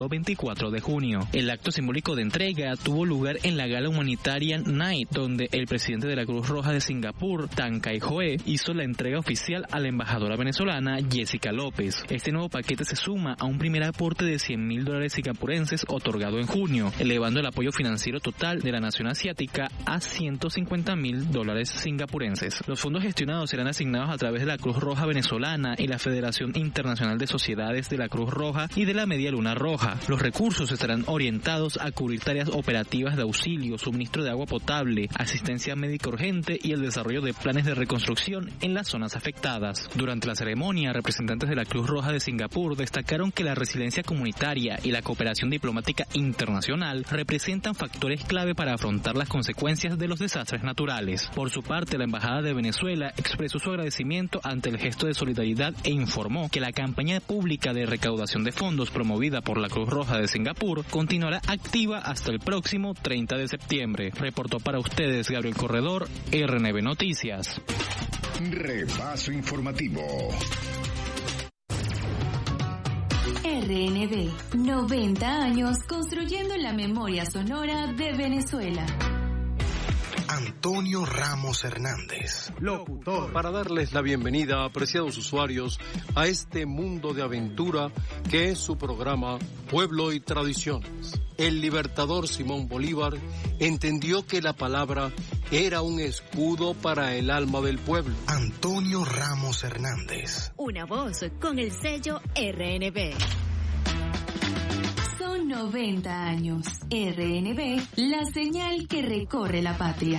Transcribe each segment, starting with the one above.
24 de junio. El acto simbólico de entrega tuvo lugar en la Gala Humanitarian Night, donde el presidente de la Cruz Roja de Singapur, Tan Kai Hoe, hizo la entrega oficial a la embajadora venezolana Jessica López. Este nuevo paquete se suma a un primer aporte de $100,000 singapurenses otorgado en junio, elevando el apoyo financiero total de la nación asiática a $150,000 singapurenses. Los fondos gestionados serán asignados a través de la Cruz Roja venezolana y la Federación Internacional de Sociedades de la Cruz Roja y de la Media Luna Roja. Los recursos estarán orientados a cubrir tareas operativas de auxilio, suministro de agua potable, asistencia médica urgente y el desarrollo de planes de reconstrucción en las zonas afectadas. Durante la ceremonia, representantes de la Cruz Roja de Singapur destacaron que la resiliencia comunitaria y la cooperación diplomática internacional representan factores clave para afrontar las consecuencias de los desastres naturales. Por su parte, la Embajada de Venezuela expresó su agradecimiento ante el gesto de solidaridad e informó que la campaña pública de recaudación de fondos promovida por la Cruz Roja de Singapur continuará activa hasta el próximo 30 de septiembre. Reportó para ustedes Gabriel Corredor, RNB Noticias. Repaso informativo. RNB, 90 años construyendo la memoria sonora de Venezuela. Antonio Ramos Hernández, locutor, para darles la bienvenida, apreciados usuarios, a este mundo de aventura que es su programa Pueblo y Tradiciones. El libertador Simón Bolívar entendió que la palabra era un escudo para el alma del pueblo. Antonio Ramos Hernández, una voz con el sello RNB. Son 90 años. RNB, la señal que recorre la patria.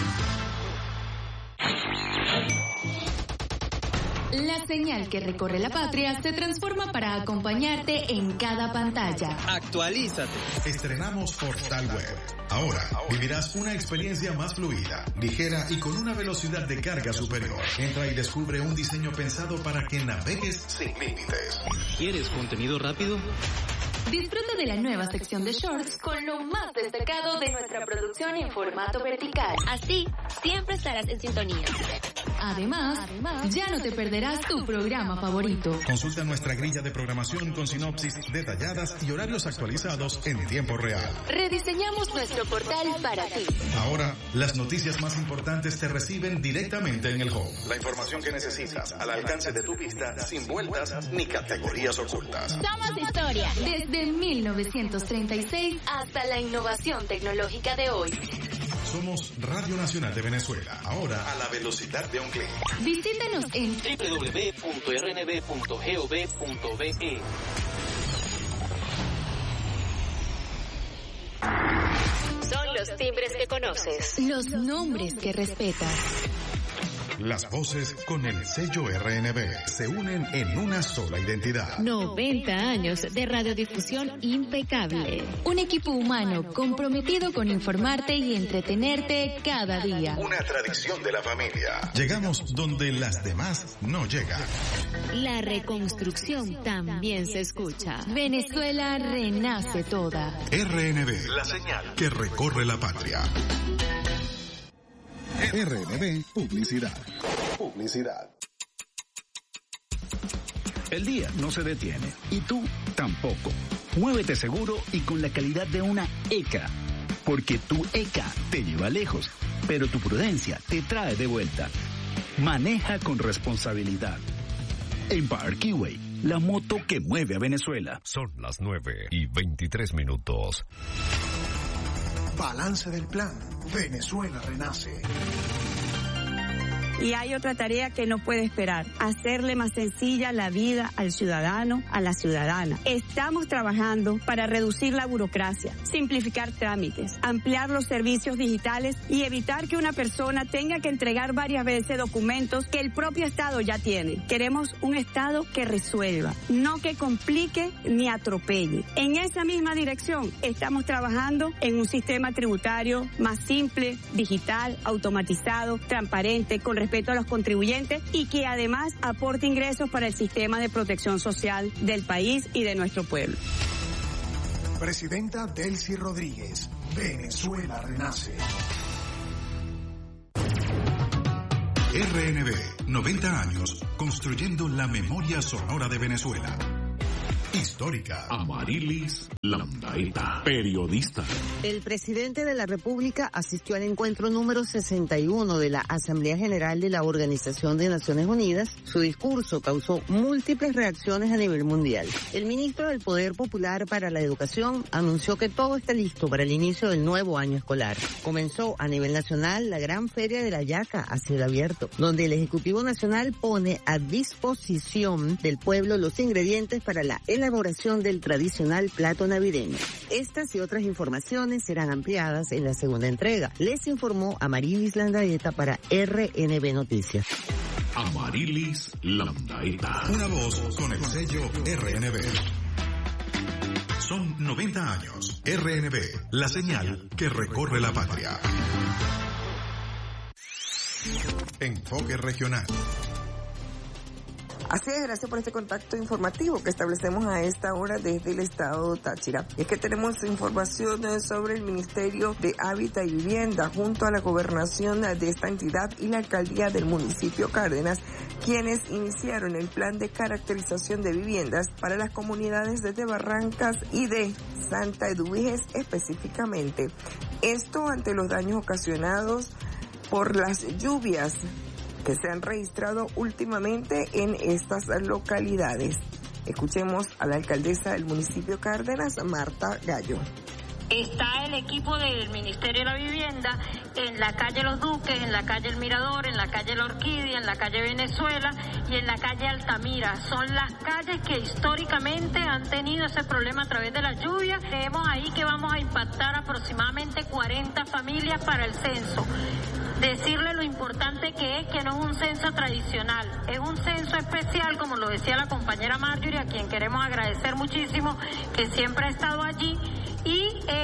La señal que recorre la patria se transforma para acompañarte en cada pantalla. Actualízate. Estrenamos Portal Web. Ahora vivirás una experiencia más fluida, ligera y con una velocidad de carga superior. Entra y descubre un diseño pensado para que navegues sin límites. ¿Quieres contenido rápido? Disfruta de la nueva sección de shorts con lo más destacado de nuestra producción en formato vertical. Así, siempre estarás en sintonía. Además, ya no te perderás tu programa favorito. Consulta nuestra grilla de programación con sinopsis detalladas y horarios actualizados en tiempo real. Rediseñamos nuestro portal para ti. Ahora, las noticias más importantes te reciben directamente en el home. La información que necesitas al alcance de tu vista, sin vueltas ni categorías ocultas. Somos historia. Desde 1936 hasta la innovación tecnológica de hoy. Somos Radio Nacional de Venezuela, ahora a la velocidad de un clic. Visítanos en www.rnb.gov.be. Son los timbres que conoces, los nombres que respetas. Las voces con el sello RNB se unen en una sola identidad. 90 años de radiodifusión impecable. Un equipo humano comprometido con informarte y entretenerte cada día. Una tradición de la familia. Llegamos donde las demás no llegan. La reconstrucción también se escucha. Venezuela renace toda. RNB, la señal que recorre la patria. RNB Publicidad. El día no se detiene y tú tampoco. Muévete seguro y con la calidad de una ECA, porque tu ECA te lleva lejos, pero tu prudencia te trae de vuelta. Maneja con responsabilidad. Empire Keyway, la moto que mueve a Venezuela. Son las 9:23. Balance del plan. Venezuela renace. Y hay otra tarea que no puede esperar, hacerle más sencilla la vida al ciudadano, a la ciudadana. Estamos trabajando para reducir la burocracia, simplificar trámites, ampliar los servicios digitales y evitar que una persona tenga que entregar varias veces documentos que el propio Estado ya tiene. Queremos un Estado que resuelva, no que complique ni atropelle. En esa misma dirección estamos trabajando en un sistema tributario más simple, digital, automatizado, transparente, con respeto a los contribuyentes y que además aporte ingresos para el sistema de protección social del país y de nuestro pueblo. Presidenta Delcy Rodríguez, Venezuela renace. RNB, 90 años, construyendo la memoria sonora de Venezuela. histórica. Amarilis Landaeta, periodista. El presidente de la República asistió al encuentro número 61 de la Asamblea General de la Organización de Naciones Unidas. Su discurso causó múltiples reacciones a nivel mundial. El ministro del Poder Popular para la Educación anunció que todo está listo para el inicio del nuevo año escolar. Comenzó a nivel nacional la gran feria de la yaca a cielo abierto, donde el Ejecutivo Nacional pone a disposición del pueblo los ingredientes para la elaboración del tradicional plato navideño. Estas y otras informaciones serán ampliadas en la segunda entrega. Les informó Amarilis Landaeta para RNB Noticias. Amarilis Landaeta. Una voz con el sello RNB. Son 90 años. RNB, la señal que recorre la patria. Enfoque regional. Así es, gracias por este contacto informativo que establecemos a esta hora desde el estado Táchira. Es que tenemos información sobre el Ministerio de Hábitat y Vivienda junto a la gobernación de esta entidad y la alcaldía del municipio Cárdenas, quienes iniciaron el plan de caracterización de viviendas para las comunidades de Barrancas y de Santa Eduviges específicamente. Esto ante los daños ocasionados por las lluvias que se han registrado últimamente en estas localidades. Escuchemos a la alcaldesa del municipio Cárdenas, Marta Gallo. Está el equipo del Ministerio de la Vivienda en la calle Los Duques, en la calle El Mirador, en la calle La Orquídea, en la calle Venezuela y en la calle Altamira. Son las calles que históricamente han tenido ese problema a través de las lluvias. Creemos ahí que vamos a impactar aproximadamente 40 familias para el censo. Decirle lo importante que es que no es un censo tradicional, es un censo especial, como lo decía la compañera Marjorie, a quien queremos agradecer muchísimo, que siempre ha estado allí. Y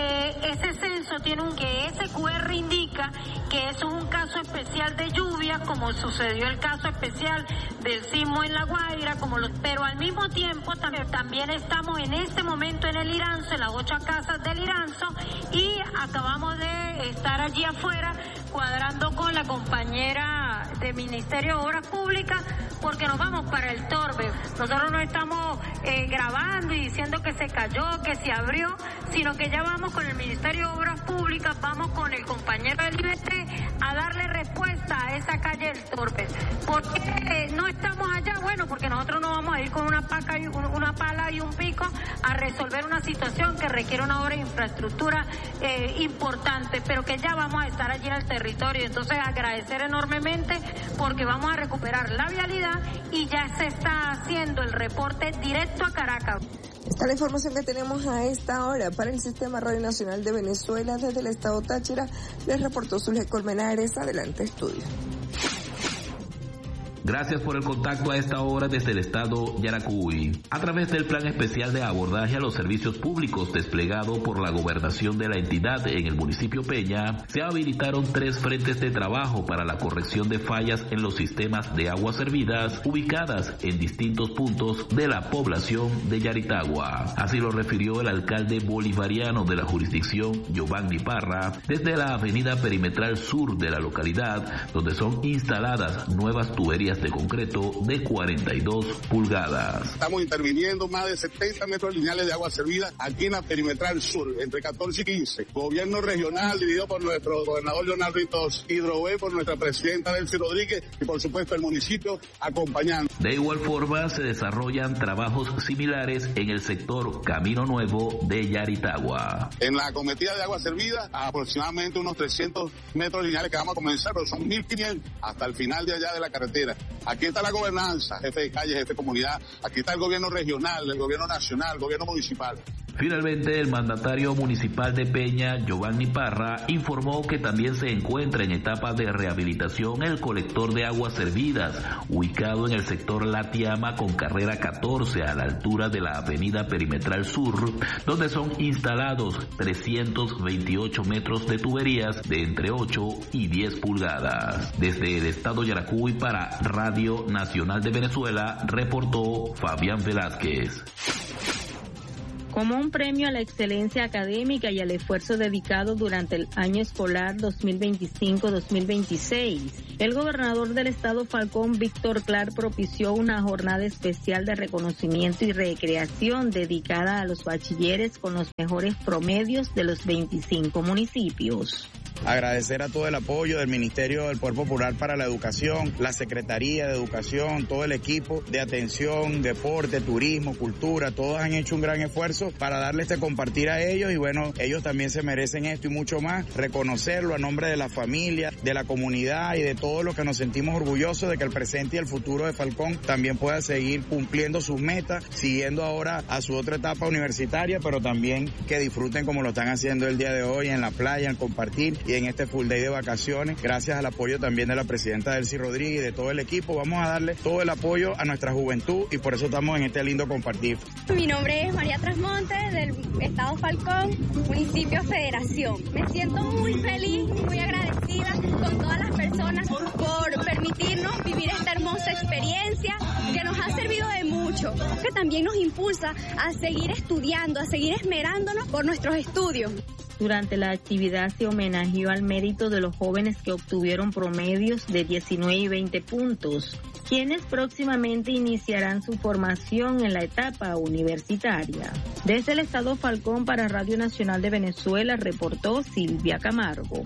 ese censo tiene ese QR indica que eso es un caso especial de lluvia, como sucedió el caso especial del sismo en La Guaira, pero al mismo tiempo también estamos en este momento en el Liranzo, en las 8 casas del Liranzo, y acabamos de estar allí afuera cuadrando con la compañera del Ministerio de Obras Públicas, porque nos vamos para el Torbe. Nosotros no estamos grabando y diciendo que se cayó, que se abrió, sino que ya vamos con el Ministerio de Obras Públicas, vamos con el compañero del IBT a darle respuesta a esa calle del Torbe. ¿Por qué no estamos allá? Bueno, porque nosotros no vamos a ir con una pala y un pico a resolver una situación que requiere una obra de infraestructura importante, pero que ya vamos a estar allí en el territorio. Entonces agradecer enormemente porque vamos a recuperar la vialidad y ya se está haciendo el reporte directo a Caracas. Esta es la información que tenemos a esta hora para el Sistema Radio Nacional de Venezuela. Desde el estado Táchira les reportó Zulje Colmenares. Adelante, estudio. Gracias por el contacto a esta hora desde el estado Yaracuy. A través del plan especial de abordaje a los servicios públicos desplegado por la gobernación de la entidad en el municipio Peña, se habilitaron 3 frentes de trabajo para la corrección de fallas en los sistemas de aguas servidas ubicadas en distintos puntos de la población de Yaritagua. Así lo refirió el alcalde bolivariano de la jurisdicción, Giovanni Parra, desde la avenida perimetral sur de la localidad, donde son instaladas nuevas tuberías de concreto de 42 pulgadas. Estamos interviniendo más de 70 metros lineales de agua servida aquí en la perimetral sur, entre 14 y 15. Gobierno regional dirigido por nuestro gobernador Leonardo Ritos, Hidrové por nuestra presidenta Delcy Rodríguez y por supuesto el municipio acompañando. De igual forma se desarrollan trabajos similares en el sector Camino Nuevo de Yaritagua. En la cometida de agua servida aproximadamente unos 300 metros lineales que vamos a comenzar, pero son 1.500 hasta el final de allá de la carretera. Aquí está la gobernanza, jefe de calle, jefe de comunidad, aquí está el gobierno regional, el gobierno nacional, el gobierno municipal. Finalmente, el mandatario municipal de Peña, Giovanni Parra, informó que también se encuentra en etapa de rehabilitación el colector de aguas servidas, ubicado en el sector La Tiama con carrera 14 a la altura de la avenida perimetral sur, donde son instalados 328 metros de tuberías de entre 8 y 10 pulgadas. Desde el estado Yaracuy para Radio Nacional de Venezuela, reportó Fabián Velázquez. Como un premio a la excelencia académica y al esfuerzo dedicado durante el año escolar 2025-2026, El gobernador del estado Falcón, Víctor Clark, propició una jornada especial de reconocimiento y recreación dedicada a los bachilleres con los mejores promedios de los 25 municipios. Agradecer a todo el apoyo del Ministerio del Poder Popular para la Educación, la Secretaría de Educación, todo el equipo de atención, deporte, turismo, cultura, todos han hecho un gran esfuerzo para darle este compartir a ellos y bueno, ellos también se merecen esto y mucho más, reconocerlo a nombre de la familia, de la comunidad y de todos los que nos sentimos orgullosos de que el presente y el futuro de Falcón también pueda seguir cumpliendo sus metas, siguiendo ahora a su otra etapa universitaria, pero también que disfruten como lo están haciendo el día de hoy en la playa, en compartir y en este full day de vacaciones, gracias al apoyo también de la presidenta Delcy Rodríguez y de todo el equipo. Vamos a darle todo el apoyo a nuestra juventud y por eso estamos en este lindo compartir. Mi nombre es María Trasmonte, del estado Falcón, municipio Federación. Me siento muy feliz, muy agradecida con todas las personas por permitirnos vivir esta hermosa experiencia que nos ha servido de mucho, que también nos impulsa a seguir estudiando, a seguir esmerándonos por nuestros estudios. Durante la actividad se homenajeó al mérito de los jóvenes que obtuvieron promedios de 19 y 20 puntos, quienes próximamente iniciarán su formación en la etapa universitaria. Desde el estado Falcón para Radio Nacional de Venezuela reportó Silvia Camargo.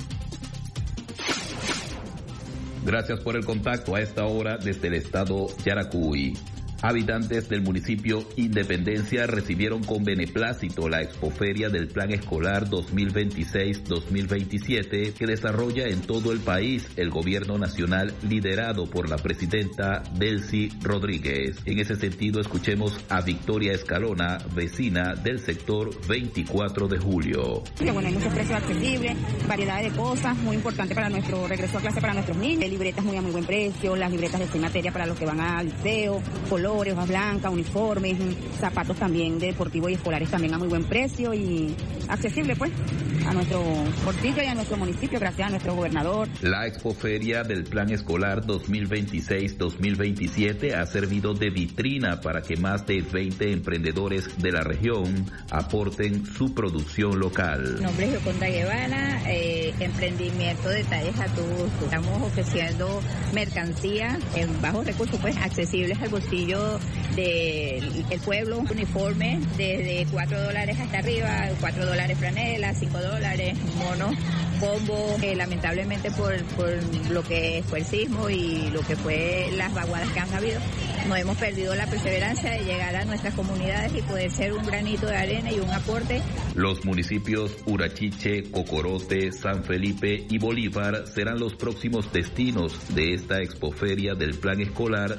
Gracias por el contacto a esta hora desde el estado Yaracuy. Habitantes del municipio Independencia recibieron con beneplácito la expoferia del Plan Escolar 2026-2027 que desarrolla en todo el país el gobierno nacional liderado por la presidenta Delcy Rodríguez. En ese sentido, escuchemos a Victoria Escalona, vecina del sector 24 de julio. Bueno, hay muchos precios accesibles, variedad de cosas, muy importante para nuestro regreso a clase para nuestros niños. Libretas muy a muy buen precio, las libretas de 6 materias para los que van al liceo, hojas blancas, uniformes, zapatos también deportivos y escolares también a muy buen precio y accesible pues a nuestro bolsillo y a nuestro municipio gracias a nuestro gobernador. La expoferia del Plan Escolar 2026-2027 ha servido de vitrina para que más de 20 emprendedores de la región aporten su producción local. Mi nombre es Yoconda Guevara, emprendimiento de talles a tu gusto. Estamos ofreciendo mercancía en bajos recursos pues accesibles al bolsillo del pueblo, uniforme desde $4 hasta arriba, $4 franela, $5, mono, combo. Lamentablemente por lo que fue el sismo y lo que fue las vaguadas que han habido, no hemos perdido la perseverancia de llegar a nuestras comunidades y poder ser un granito de arena y un aporte. Los municipios Urachiche, Cocorote, San Felipe y Bolívar serán los próximos destinos de esta expoferia del Plan Escolar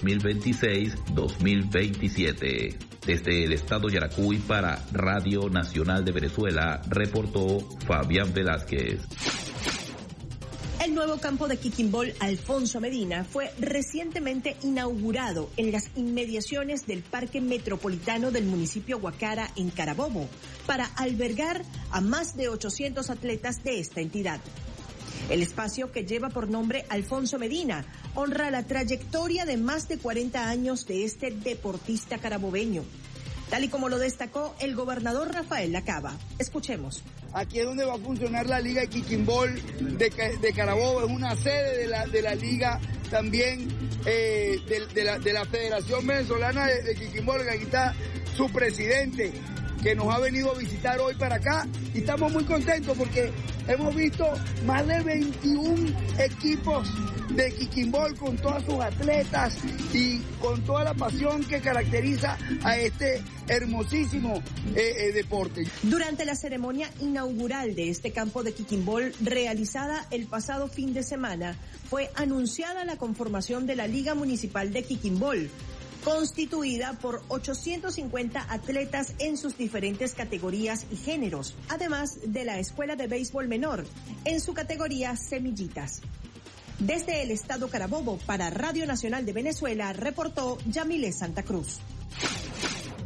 2026-2027. Desde el estado Yaracuy para Radio Nacional de Venezuela, reportó Fabián Velázquez. El nuevo campo de Kicking-Ball Alfonso Medina fue recientemente inaugurado en las inmediaciones del Parque Metropolitano del municipio Guacara en Carabobo para albergar a más de 800 atletas de esta entidad. El espacio, que lleva por nombre Alfonso Medina, honra la trayectoria de más de 40 años de este deportista carabobeño, tal y como lo destacó el gobernador Rafael Lacaba. Escuchemos. Aquí es donde va a funcionar la Liga de Kicking-Ball de Carabobo, es una sede de la liga también de la Federación Venezolana de Kicking-Ball. Aquí está su presidente, que nos ha venido a visitar hoy para acá, y estamos muy contentos porque hemos visto más de 21 equipos de Kicking-Ball con todas sus atletas y con toda la pasión que caracteriza a este hermosísimo deporte. Durante la ceremonia inaugural de este campo de Kicking-Ball realizada el pasado fin de semana, fue anunciada la conformación de la Liga Municipal de Kicking-Ball, constituida por 850 atletas en sus diferentes categorías y géneros, además de la Escuela de Béisbol Menor en su categoría Semillitas. Desde el estado Carabobo para Radio Nacional de Venezuela reportó Yamile Santa Cruz.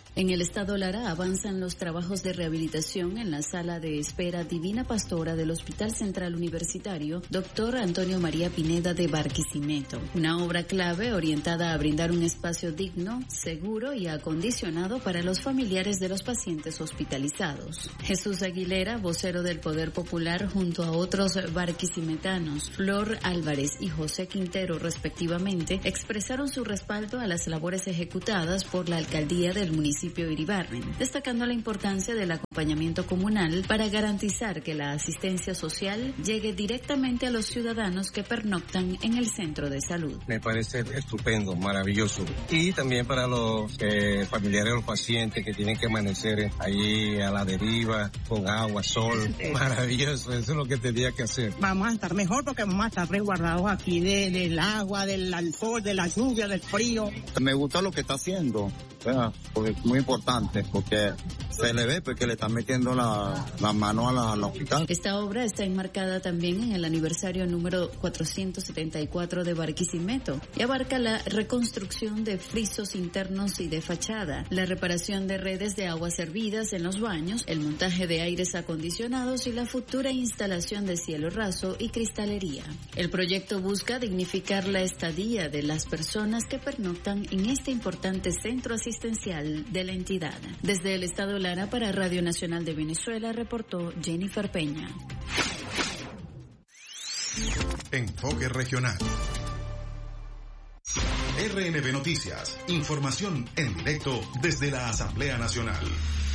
En el estado Lara avanzan los trabajos de rehabilitación en la sala de espera Divina Pastora del Hospital Central Universitario Dr. Antonio María Pineda de Barquisimeto, una obra clave orientada a brindar un espacio digno, seguro y acondicionado para los familiares de los pacientes hospitalizados. Jesús Aguilera, vocero del Poder Popular, junto a otros barquisimetanos, Flor Álvarez y José Quintero respectivamente, expresaron su respaldo a las labores ejecutadas por la alcaldía del municipio Iribarren, destacando la importancia del acompañamiento comunal para garantizar que la asistencia social llegue directamente a los ciudadanos que pernoctan en el centro de salud. Me parece estupendo, maravilloso. Y también para los familiares de los pacientes que tienen que amanecer ahí a la deriva, con agua, sol. Maravilloso, eso es lo que tenía que hacer. Vamos a estar mejor porque vamos a estar resguardados aquí del agua, del alcohol, de la lluvia, del frío. Me gusta lo que está haciendo, ¿verdad? Porque es muy importante, porque se le ve porque le están metiendo la mano al hospital. Esta obra está enmarcada también en el aniversario número 474 de Barquisimeto y abarca la reconstrucción de frisos internos y de fachada, la reparación de redes de aguas servidas en los baños, el montaje de aires acondicionados y la futura instalación de cielo raso y cristalería. El proyecto busca dignificar la estadía de las personas que pernoctan en este importante centro asistencial de la entidad. Desde el estado Lara para Radio Nacional de Venezuela reportó Jennifer Peña. Enfoque regional. RNB Noticias. Información en directo desde la Asamblea Nacional.